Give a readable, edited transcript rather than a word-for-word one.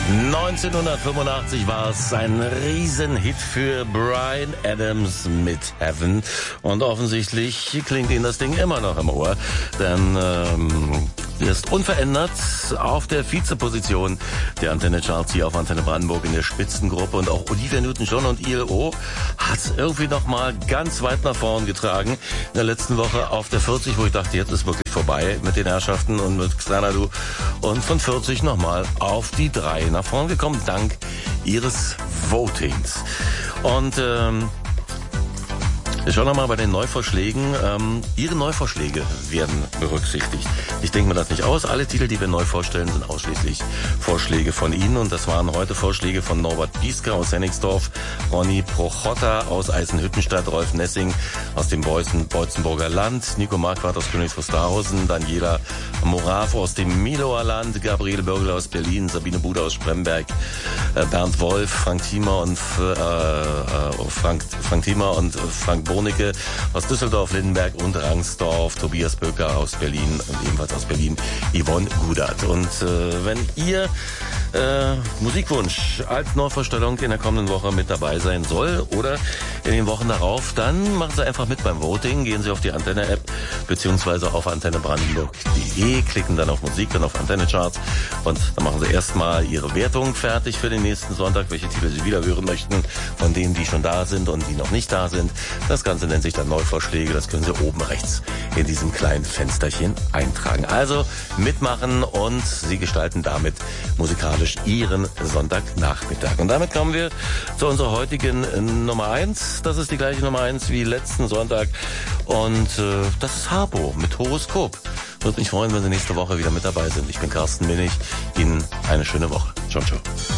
1985 war es ein Riesenhit für Bryan Adams mit Heaven. Und offensichtlich klingt Ihnen das Ding immer noch im Ohr. Denn er ist unverändert auf der Vizeposition der Antenne Charts hier auf Antenne Brandenburg in der Spitzengruppe. Und auch Olivia Newton-John und ILO hat es irgendwie noch mal ganz weit nach vorn getragen. In der letzten Woche auf der 40, wo ich dachte, jetzt ist wirklich vorbei mit den Herrschaften und mit Xanadu. Und von 40 nochmal auf die 3 nach vorn gekommen, dank ihres Votings. Und wir schauen nochmal bei den Neuvorschlägen. Ihre Neuvorschläge werden berücksichtigt. Ich denke mir das nicht aus. Alle Titel, die wir neu vorstellen, sind ausschließlich Vorschläge von Ihnen. Und das waren heute Vorschläge von Norbert Biesker aus Hennigsdorf, Ronny Prochotta aus Eisenhüttenstadt, Rolf Nessing aus dem Beutzenburger Land, Nico Marquardt aus Königs Wusterhausen, Daniela Morav aus dem Miloer Land, Gabriele Börgel aus Berlin, Sabine Bude aus Spremberg, Bernd Wolf, Frank Thiemer und Frank Bornicke aus Düsseldorf, Lindenberg und Rangsdorf, Tobias Böcker aus Berlin und ebenfalls aus Berlin Yvonne Gudert. Und wenn ihr Musikwunsch als Neuvorstellung in der kommenden Woche mit dabei sein soll oder in den Wochen darauf, dann machen Sie einfach mit beim Voting. Gehen Sie auf die Antenne-App beziehungsweise auf antennebrandenburg.de, klicken dann auf Musik, dann auf Antenne Charts und dann machen Sie erstmal Ihre Wertung fertig für den nächsten Sonntag, welche Titel Sie wieder hören möchten, von denen, die schon da sind und die noch nicht da sind. Das Ganze nennt sich dann Neuvorschläge. Das können Sie oben rechts in diesem kleinen Fensterchen eintragen. Also mitmachen und Sie gestalten damit musikalisch Ihren Sonntagnachmittag. Und damit kommen wir zu unserer heutigen Nummer 1. Das ist die gleiche Nummer 1 wie letzten Sonntag. Und das ist Harpo mit Horoskop. Würde mich freuen, wenn Sie nächste Woche wieder mit dabei sind. Ich bin Carsten Minnig. Ihnen eine schöne Woche. Ciao, ciao.